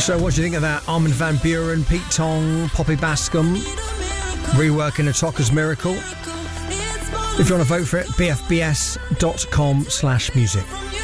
So what do you think of that? Armin van Buuren, Pete Tong, Poppy Bascom, reworking A Talker's Miracle. If you want to vote for it, bfbs.com/music.